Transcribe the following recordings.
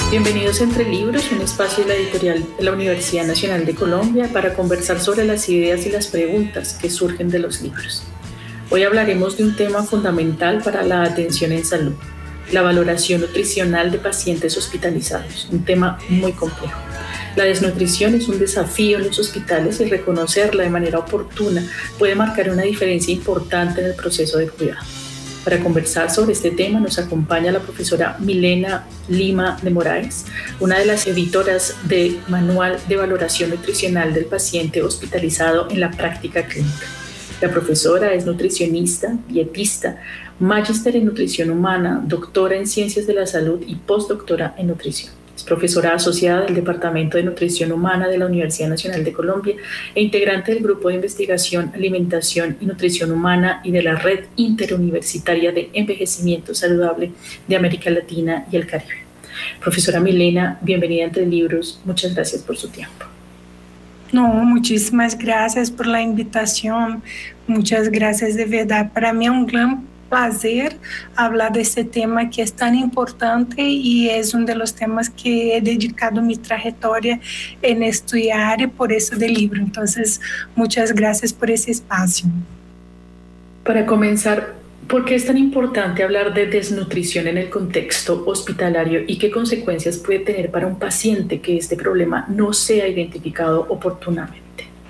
Bienvenidos a Entre Libros, un espacio de la editorial de la Universidad Nacional de Colombia para conversar sobre las ideas y las preguntas que surgen de los libros. Hoy hablaremos de un tema fundamental para la atención en salud, la valoración nutricional de pacientes hospitalizados, un tema muy complejo. La desnutrición es un desafío en los hospitales y reconocerla de manera oportuna puede marcar una diferencia importante en el proceso de cuidado. Para conversar sobre este tema nos acompaña la profesora Milena Lima de Moraes, una de las editoras del Manual de Valoración Nutricional del Paciente Hospitalizado en la Práctica Clínica. La profesora es nutricionista, dietista, magíster en nutrición humana, doctora en ciencias de la salud y postdoctora en nutrición. Es profesora asociada del Departamento de Nutrición Humana de la Universidad Nacional de Colombia e integrante del Grupo de Investigación, Alimentación y Nutrición Humana y de la Red Interuniversitaria de Envejecimiento Saludable de América Latina y el Caribe. Profesora Milena, bienvenida a Entre Libros. Muchas gracias por su tiempo. No, muchísimas gracias por la invitación. Muchas gracias de verdad. Para mí es un gran placer hablar de este tema que es tan importante y es uno de los temas que he dedicado mi trayectoria en estudiar y por eso del libro. Entonces, muchas gracias por ese espacio. Para comenzar, ¿por qué es tan importante hablar de desnutrición en el contexto hospitalario y qué consecuencias puede tener para un paciente que este problema no sea identificado oportunamente?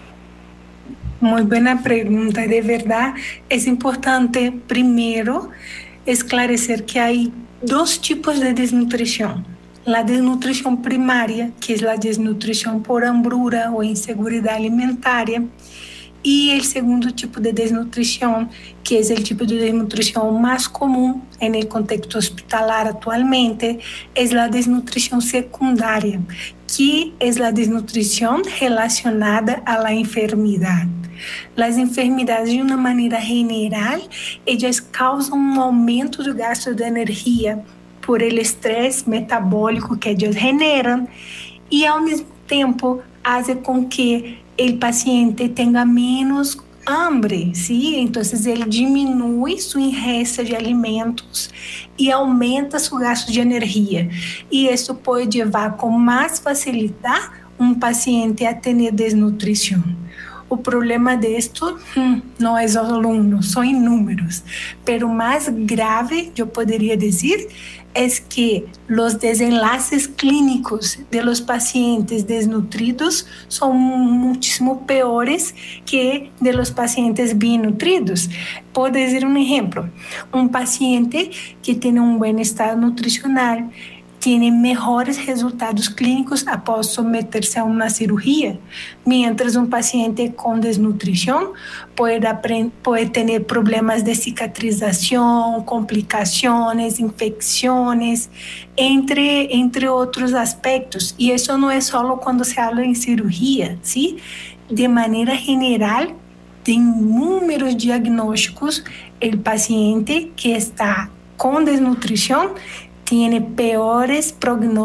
Muy buena pregunta. De verdad, es importante primero esclarecer que hay dos tipos de desnutrición. La desnutrición primaria, que es la desnutrición por hambruna o inseguridad alimentaria, y el segundo tipo de desnutrición, que es el tipo de desnutrición más común en el contexto hospitalar actualmente, es la desnutrición secundaria, que es la desnutrición relacionada a la enfermedad. Las enfermedades, de una manera general, ellas causan un aumento do gasto de energia por el estrés metabólico que ellas generan y al mismo tiempo hace con que el paciente tenga menos hambre, ¿sí? Entonces ele diminui sua ingesta de alimentos e aumenta seu gasto de energia. E isso pode levar com mais facilidade paciente a ter desnutrição. O problema de esto não é solo uno, são inúmeros. Pero mais grave, eu poderia dizer, es que los desenlaces clínicos de los pacientes desnutridos son muchísimo peores que de los pacientes bien nutridos. Puedo decir un ejemplo, un paciente que tiene un buen estado nutricional tiene mejores resultados clínicos após someterse a una cirugía, mientras un paciente con desnutrición puede tener problemas de cicatrización, complicaciones, infecciones, entre otros aspectos. Y eso no es solo cuando se habla en cirugía, ¿sí? De manera general, de inúmeros diagnósticos, el paciente que está con desnutrición tiene peores pronósticos